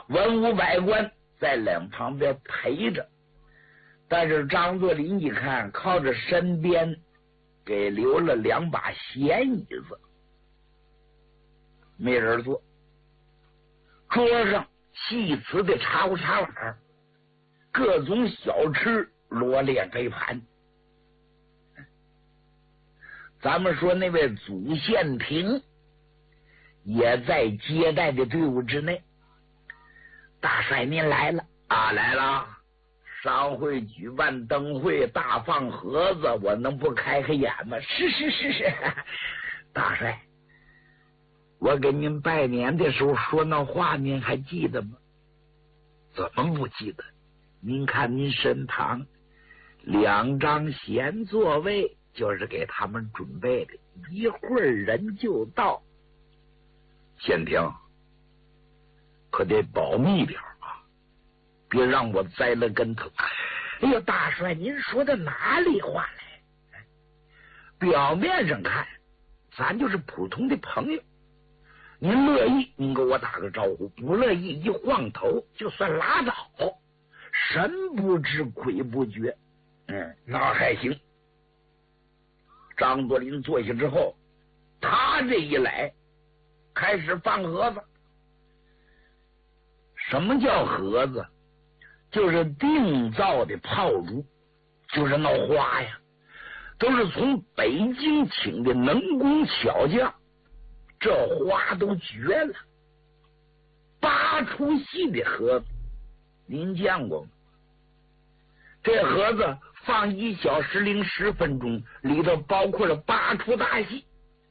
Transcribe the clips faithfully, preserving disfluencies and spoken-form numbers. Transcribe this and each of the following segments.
文武百官在两旁边陪着。但是张作霖一看，靠着身边给留了两把闲椅子，没人坐。桌上细瓷的茶壶茶碗，各种小吃罗列杯盘。咱们说那位祖宪平也在接待的队伍之内。大帅您来了啊，来了。商会举办灯会，大放盒子，我能不开开眼吗？是是是是，大帅，我给您拜年的时候说那话，您还记得吗？怎么不记得？您看您身旁两张闲座位，就是给他们准备的，一会儿人就到。宪平，可得保密点啊，别让我栽了跟头。哎呦，大帅，您说的哪里话来？表面上看，咱就是普通的朋友。您乐意，您给我打个招呼；不乐意，一晃头就算拉倒。神不知鬼不觉。嗯，那还行。张作霖坐下之后，他这一来，开始放盒子。什么叫盒子？就是定造的炮竹，就是那花呀，都是从北京请的能工巧匠，这花都绝了。八出戏的盒子，您见过吗？这盒子放一小时零十分钟，里头包括了八出大戏。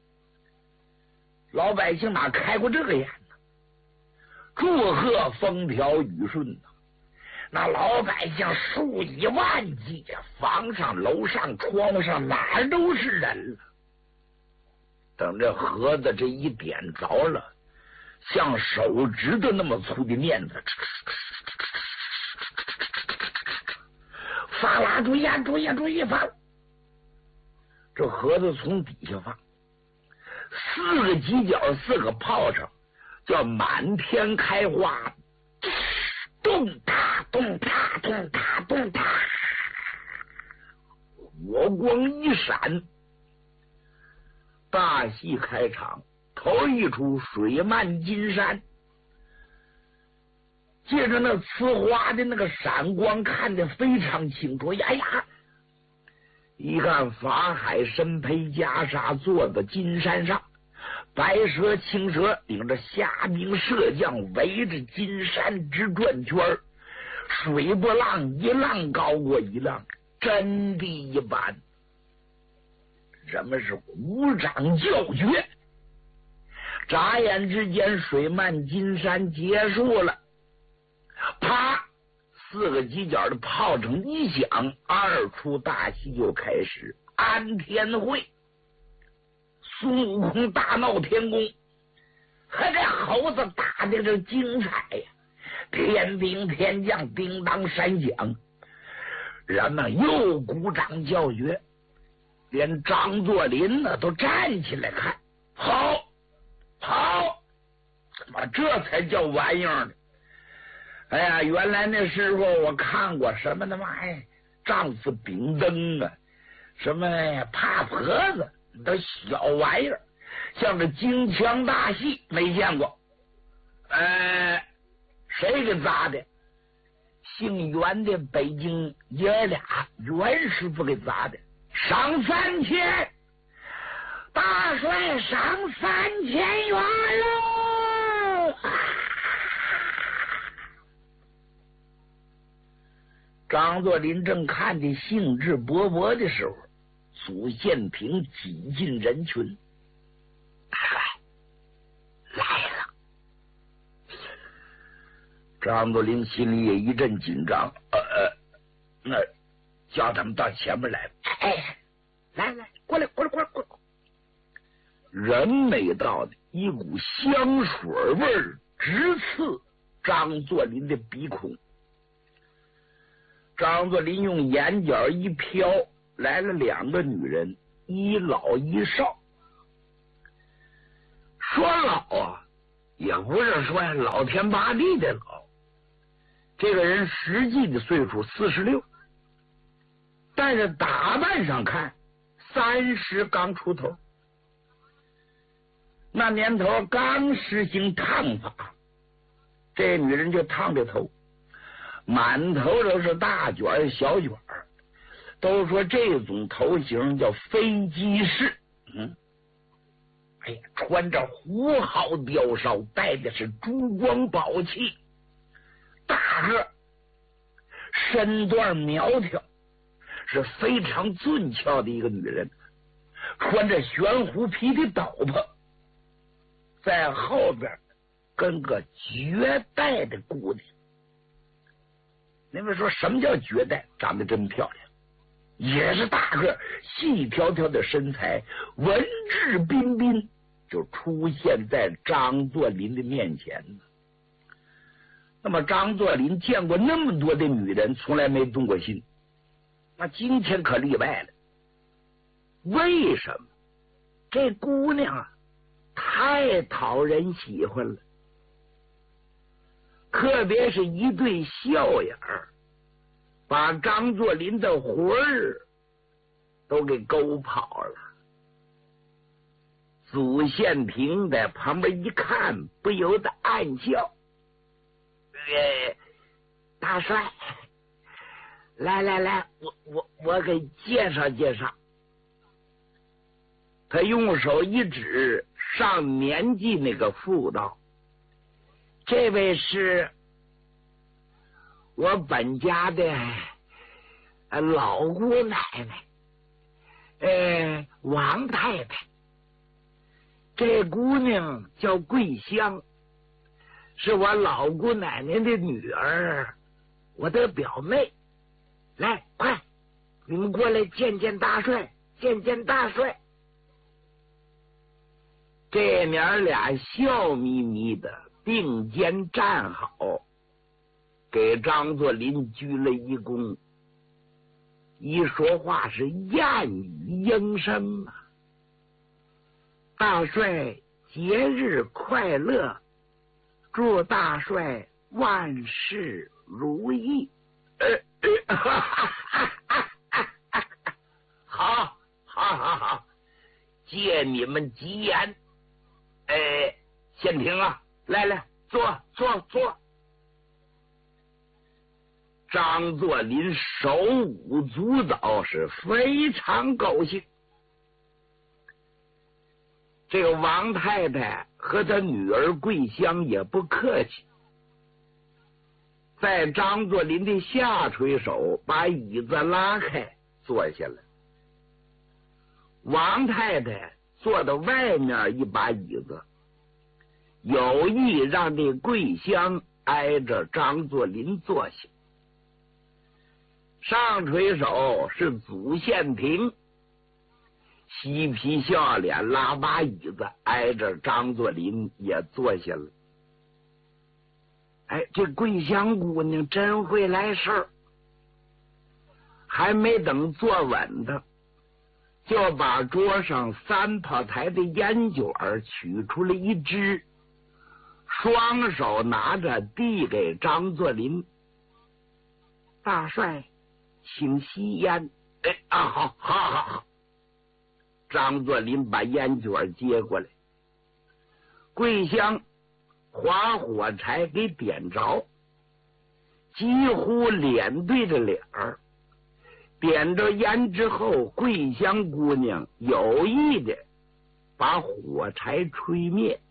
老百姓哪开过这个眼呢？祝贺风调雨顺呢，那老百姓数以万计，房上楼上窗上哪儿都是人了。等这盒子这一点着了，像手指头那么粗的面子，发啦，注意啊，注意啊，注意发！这盒子从底下放，四个犄角，四个炮仗，叫满天开花，咚哒咚哒咚哒咚哒，火光一闪。大戏开场，头一出水漫金山，借着那呲花的那个闪光，看得非常清楚。呀呀，一看法海身披袈裟坐在金山上，白蛇青蛇领着虾兵射将围着金山直转圈，水波浪一浪高过一浪，真的一般。人们是鼓掌叫绝。眨眼之间，水漫金山结束了。啪，四个犄角的炮声一响，二出大戏就开始。安天会，孙悟空大闹天宫，还这猴子打的这精彩呀！天兵天将叮当闪响，人们又鼓掌叫绝。连张作霖呢都站起来看，好，好，怎么这才叫玩意儿呢？哎呀，原来那时候我看过什么他妈呀，丈夫秉灯啊，什么怕婆子，都小玩意儿，像这京腔大戏没见过。哎，谁给砸的？姓袁的北京爷俩，袁师傅给砸的。赏三千，大帅赏三千元喽！张作霖正看得兴致勃勃的时候，祖宪平挤进人群。大帅来了。张作霖心里也一阵紧张，呃呃，那叫他们到前面来。哎，来来，过来，过来，过来，过来！人没到的，一股香水味儿直刺张作霖的鼻孔。张作霖用眼角一瞟，来了两个女人，一老一少。说老啊，也不是说老天八地的老， 这个人实际的岁数四十六，但是打扮上看三十刚出头。那年头刚实行烫发，这女人就烫着头，满头都是大卷小卷，都说这种头型叫飞机式。嗯，哎呀，穿着虎毫雕哨，带的是珠光宝气，大个，身段苗条，是非常俊俏的一个女人，穿着玄狐皮的斗篷，在后边跟个绝代的姑娘。你们说什么叫绝代？长得真漂亮，也是大个，细条条的身材，文质彬彬，就出现在张作霖的面前。那么张作霖见过那么多的女人，从来没动过心，那今天可例外了。为什么？这姑娘啊，太讨人喜欢了，特别是一对笑眼儿，把张作霖的魂儿都给勾跑了。祖宪平在旁边一看，不由得暗笑：“呃，大帅，来来来，我我我给介绍介绍。”他用手一指上年纪那个妇道：“这位是我本家的老姑奶奶，呃，王太太。这姑娘叫桂香，是我老姑奶奶的女儿，我的表妹。来，快，你们过来见见大帅，见见大帅。”这娘俩笑眯眯的并肩站好，给张作霖鞠了一躬，一说话是燕语莺声啊。大帅节日快乐，祝大帅万事如意。呃呃、哈哈哈哈哈好，好，好，好，借你们吉言。哎，宪平啊，来来，坐坐坐。张作霖手舞足蹈，是非常高兴。这个王太太和她女儿桂香也不客气，在张作霖的下垂手把椅子拉开，坐下来。王太太坐到外面一把椅子，有意让这桂香挨着张作霖坐下。上垂手是祖宪平，嬉皮笑脸拉把椅子挨着张作霖也坐下了。哎，这桂香姑娘真会来事儿，还没等坐稳的，就把桌上三炮台的烟卷取出了一支，双手拿着递给张作霖：“大帅，请吸烟。”哎啊，好，好，好，好。张作霖把烟卷接过来，桂香划火柴给点着，几乎脸对着脸儿。点着烟之后，桂香姑娘有意的把火柴吹灭。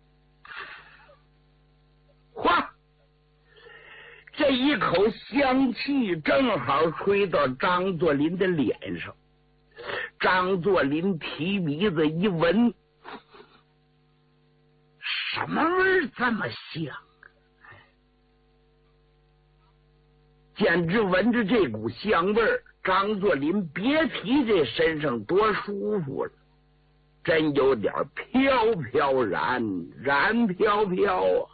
哗！这一口香气正好吹到张作霖的脸上。张作霖提鼻子一闻，什么味儿这么香？简直闻着这股香味儿，张作霖别提这身上多舒服了，真有点飘飘然，然飘飘啊！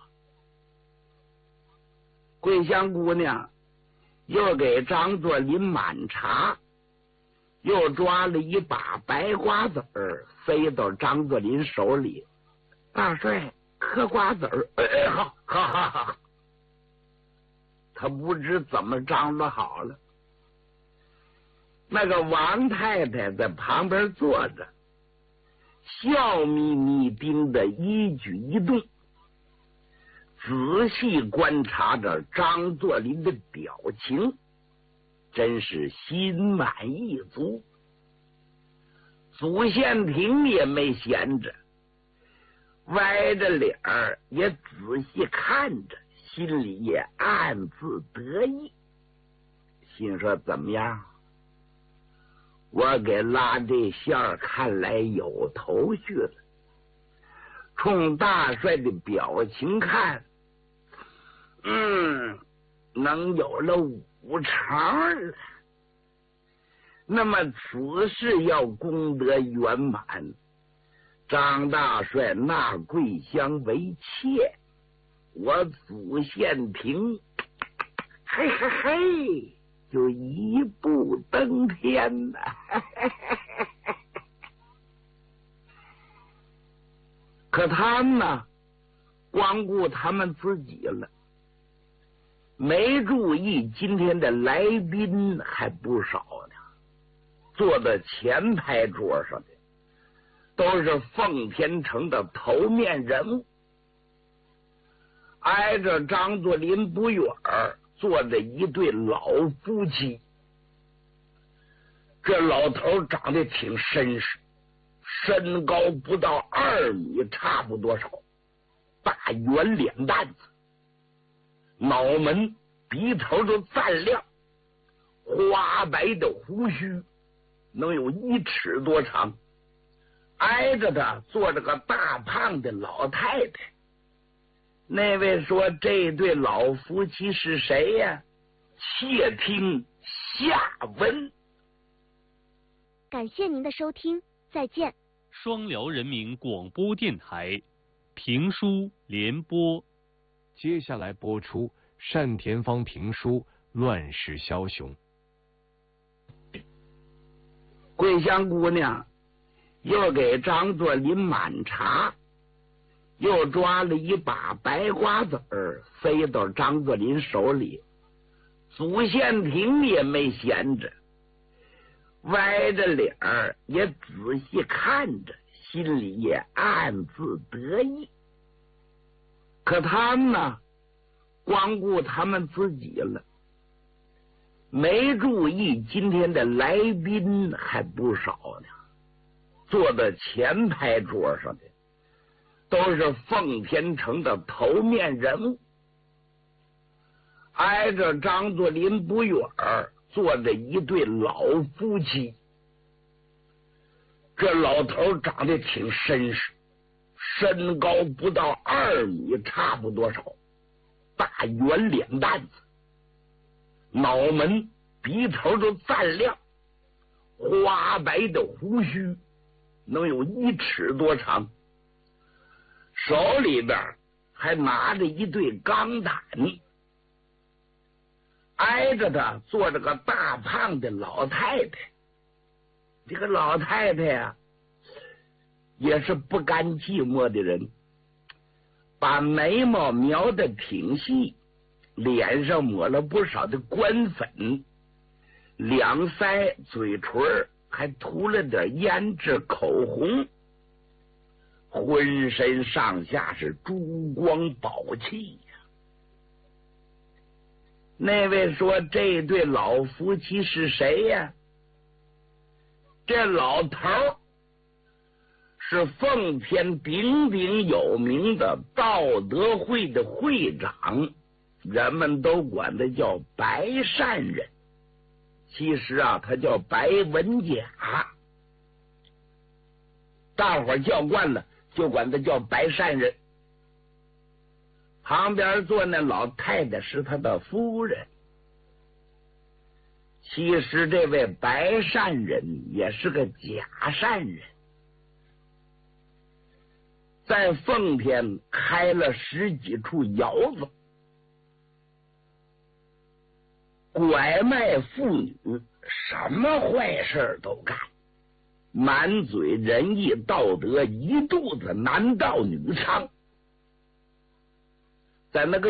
桂香姑娘又给张作霖满茶，又抓了一把白瓜子儿塞到张作霖手里：“大帅，嗑瓜子儿。”哎，好，好，好，好。 他不知怎么张罗好了。那个王太太在旁边坐着，笑眯眯盯着一举一动，仔细观察着张作霖的表情，真是心满意足。祖宪庭也没闲着，歪着脸儿也仔细看着，心里也暗自得意，心说怎么样，我给拉这线儿看来有头绪了。冲大帅的表情看，嗯，能有了五成了。那么此事要功德圆满，张大帅纳桂香为妾，我祖宪庭嘿嘿嘿就一步登天了。可他们呢，光顾他们自己了，没注意今天的来宾还不少呢。坐在前排桌上的都是奉天城的头面人物，挨着张作霖不远坐着一对老夫妻。这老头长得挺绅士，身高不到二米，差不多少，大圆脸蛋子，脑门鼻头都赞亮，花白的胡须能有一尺多长。挨着他坐着个大胖的老太太。那位说这对老夫妻是谁呀？且听下文。 感谢您的收听，再见。 双辽人民广播电台评书联播， 接下来播出单田芳评书《乱世枭雄》。 桂香姑娘又给张作霖满茶，又抓了一把白瓜子儿塞到张作霖手里。祖宪庭也没闲着，歪着脸儿也仔细看着，心里也暗自得意。可他们呢，光顾他们自己了，没注意今天的来宾还不少呢。坐在前排桌上的都是奉天城的头面人物，挨着张作霖不远坐着一对老夫妻。这老头长得挺绅士，身高不到二米，差不多少，大圆脸蛋子，脑门鼻头都赞亮，花白的胡须能有一尺多长，手里边还拿着一对钢胆。挨着他坐着个大胖的老太太。这个老太太呀、啊，也是不甘寂寞的人，把眉毛描得挺细，脸上抹了不少的官粉，两腮嘴唇还涂了点胭脂口红，浑身上下是珠光宝气呀。那位说这对老夫妻是谁呀？这老头是奉天鼎鼎有名的道德会的会长，人们都管他叫白善人，其实啊他叫白文甲，大伙叫惯了就管他叫白善人。旁边坐那老太太是他的夫人。其实这位白善人也是个假善人，在奉天开了十几处窑子，拐卖妇女，什么坏事都干，满嘴仁义道德，一肚子男盗女娼。在那个